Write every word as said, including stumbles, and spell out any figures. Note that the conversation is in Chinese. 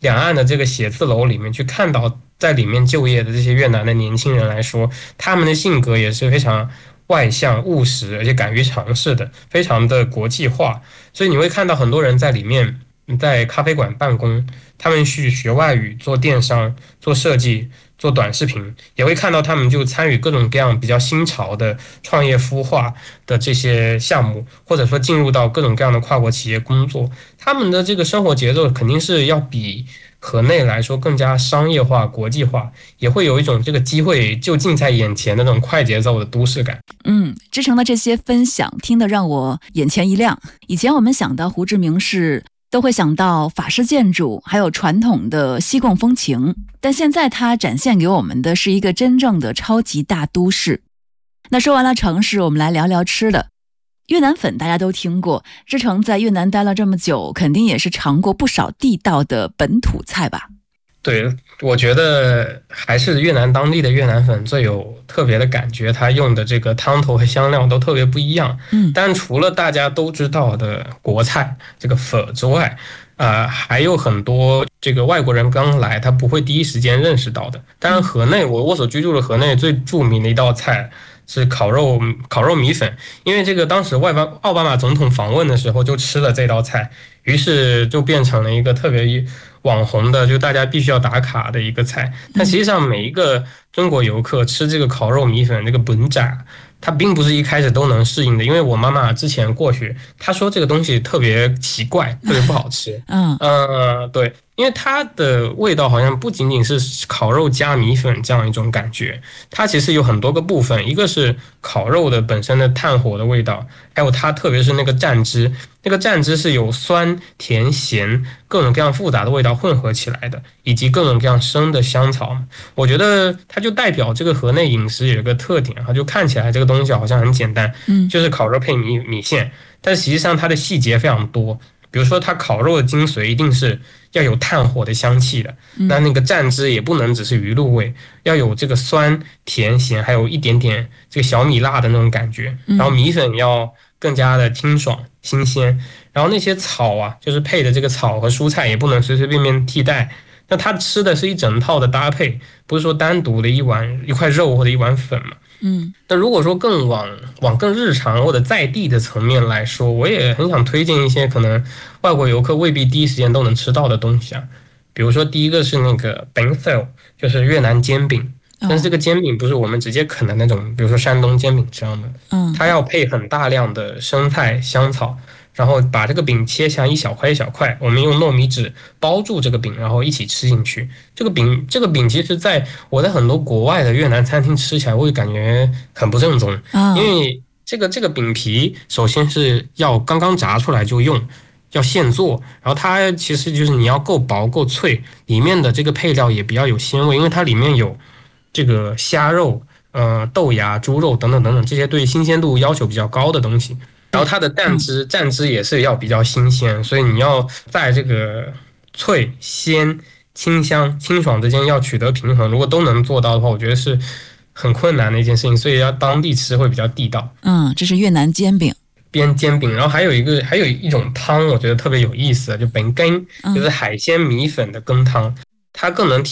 两岸的这个写字楼里面去看到在里面就业的这些越南的年轻人来说，他们的性格也是非常外向、务实，而且敢于尝试的，非常的国际化。所以你会看到很多人在里面，在咖啡馆办公，他们去学外语、做电商、做设计、做短视频，也会看到他们就参与各种各样比较新潮的创业孵化的这些项目，或者说进入到各种各样的跨国企业工作。他们的这个生活节奏肯定是要比河内来说更加商业化、国际化，也会有一种这个机会就近在眼前的那种快节奏的都市感。 嗯，志成的这些分享听得让我眼前一亮。以前我们想到胡志明市都会想到法式建筑，还有传统的西贡风情，但现在它展现给我们的是一个真正的超级大都市。那说完了城市，我们来聊聊吃的。越南粉大家都听过，志成在越南待了这么久，肯定也是尝过不少地道的本土菜吧？ 对，我觉得还是越南当地的越南粉最有特别的感觉，它用的这个汤头和香料都特别不一样。 嗯， 但除了大家都知道的国菜这个粉之外，呃，还有很多这个外国人刚来，他不会第一时间认识到的。当然，河内我我所居住的河内最著名的一道菜是烤肉烤肉米粉，因为这个当时外巴奥巴马总统访问的时候就吃了这道菜，于是就变成了一个特别网红的，就大家必须要打卡的一个菜。但实际上每一个中国游客吃这个烤肉米粉这个本炸，它并不是一开始都能适应的，因为我妈妈之前过去，她说这个东西特别奇怪，特别不好吃。 嗯呃，对，因为它的味道好像不仅仅是烤肉加米粉这样一种感觉，它其实有很多个部分，一个是烤肉的本身的炭火的味道，还有它特别是那个蘸汁，那个蘸汁是有酸、甜、咸各种各样复杂的味道混合起来的，以及各种各样生的香草。我觉得它就代表这个河内饮食有一个特点啊，就看起来这个东西好像很简单， 嗯， 就是烤肉配米米线，但实际上它的细节非常多。比如说，它烤肉的精髓一定是要有炭火的香气的，那那个蘸汁也不能只是鱼露味，要有这个酸、甜、咸，还有一点点这个小米辣的那种感觉。然后米粉要更加的清爽、新鲜。然后那些草啊，就是配的这个草和蔬菜也不能随随便便替代。那他吃的是一整套的搭配，不是说单独的一碗一块肉或者一碗粉嘛。 嗯， 那如果说更往往更日常或者在地的层面来说，我也很想推荐一些可能外国游客未必第一时间都能吃到的东西啊。比如说第一个是那个 bánh xèo， 就是越南煎饼。但是这个煎饼不是我们直接啃的那种，比如说山东煎饼这样的， 嗯， 它要配很大量的生菜、香草，然后把这个饼切下一小块一小块，我们用糯米纸包住这个饼，然后一起吃进去。这个饼，这个饼其实在我在很多国外的越南餐厅吃起来，我会感觉很不正宗，因为这个这个饼皮首先是要刚刚炸出来就用。要现做，然后它其实就是你要够薄够脆，里面的这个配料也比较有鲜味，因为它里面有这个虾肉、呃豆芽、猪肉等等等等这些对新鲜度要求比较高的东西。然后它的蘸汁蘸汁也是要比较新鲜，所以你要在这个脆、鲜、清香、清爽之间要取得平衡。如果都能做到的话，我觉得是很困难的一件事情，所以要当地吃会比较地道。 嗯，这是越南煎饼。 边煎饼，然后还有一个还有一种汤，我觉得特别有意思，就本根，就是海鲜米粉的羹汤，它更能体